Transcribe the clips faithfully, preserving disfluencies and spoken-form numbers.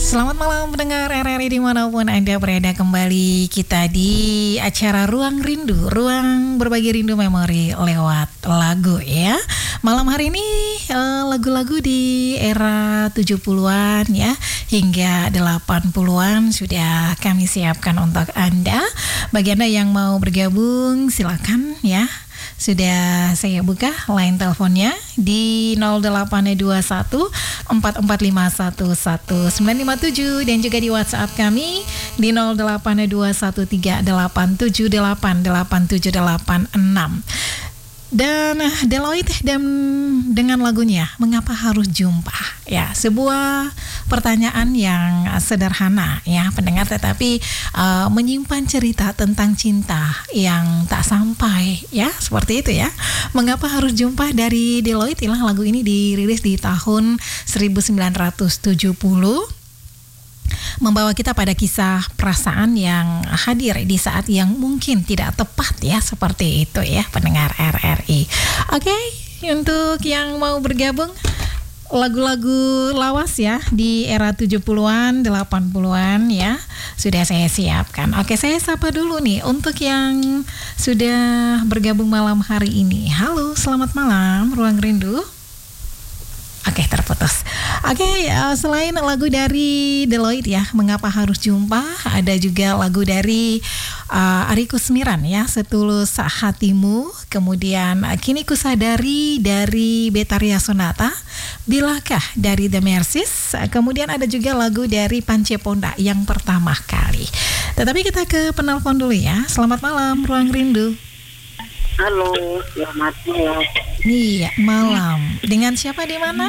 Selamat malam pendengar R R I dimanapun Anda berada, kembali kita di acara Ruang Rindu, ruang berbagi rindu memori lewat lagu ya. Malam hari ini eh, lagu-lagu di era tujuh puluhan ya hingga delapan puluhan sudah kami siapkan untuk Anda. Bagi Anda yang mau bergabung silakan ya. Sudah saya buka line teleponnya di nol delapan dua satu empat empat lima satu satu sembilan lima tujuh dan juga di WhatsApp kami di nol delapan dua satu tiga delapan tujuh delapan delapan tujuh delapan enam. Dan Deloitte dan dengan lagunya Mengapa Harus Jumpa ya, sebuah pertanyaan yang sederhana ya pendengar, tetapi uh, menyimpan cerita tentang cinta yang tak sampai ya, seperti itu ya. Mengapa Harus Jumpa dari Deloitte. Ilah lagu ini dirilis di tahun seribu sembilan ratus tujuh puluh, membawa kita pada kisah perasaan yang hadir di saat yang mungkin tidak tepat ya, seperti itu ya pendengar R R I. Oke, untuk yang mau bergabung lagu-lagu lawas ya di era tujuh puluhan, delapan puluhan ya sudah saya siapkan. Oke, saya sapa dulu nih untuk yang sudah bergabung malam hari ini. Halo, selamat malam Ruang Rindu. Oke, terputus. Oke, uh, selain lagu dari Deloitte ya, Mengapa Harus Jumpa, ada juga lagu dari uh, Ari Kusmiran ya, Setulus Hatimu. Kemudian uh, Kini Kusadari dari Betharia Sonata, Bilakah dari The Mercies. Uh, kemudian ada juga lagu dari Pance Ponda yang pertama kali. Tetapi kita ke penelpon dulu ya. Selamat malam Ruang Rindu. Halo, selamat malam. Iya, malam. Dengan siapa di mana?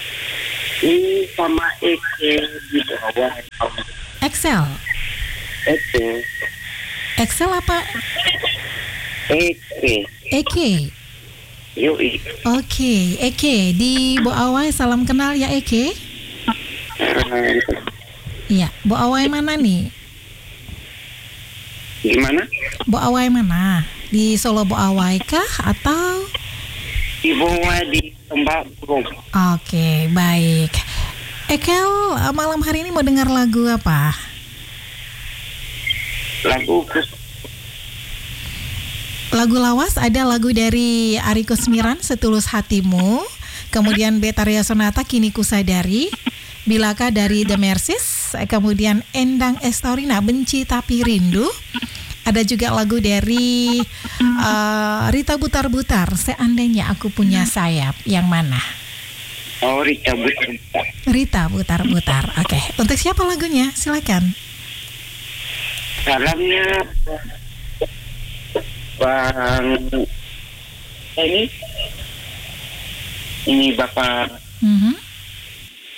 Ini sama Eke di bawah. Excel. Eke. Excel apa? Eke. Eke. Yoi. Oke, Eke di Bo Awai, salam kenal ya Eke. Iya, Bo Awai mana nih? Gimana? Bo Awai mana? Di Solo Bo Awai kah atau Di bawah di Tembagong. Oke, baik. Ekel, malam hari ini mau dengar lagu apa? Lagu kus. Lagu lawas ada lagu dari Ari Kusmiran, Setulus Hatimu. Kemudian Betharia Sonata, Kini Kusadari. Bilakah dari The Mercies. Kemudian Endang Estorina, Benci Tapi Rindu. Ada juga lagu dari uh, Rita Butar-Butar, Seandainya Aku Punya Sayap. Yang mana? Oh, Rita Butar-Butar. Rita Butar-Butar. Oke, untuk siapa lagunya? Silakan. Salamnya Bang ini ini Bapak Mm-hmm.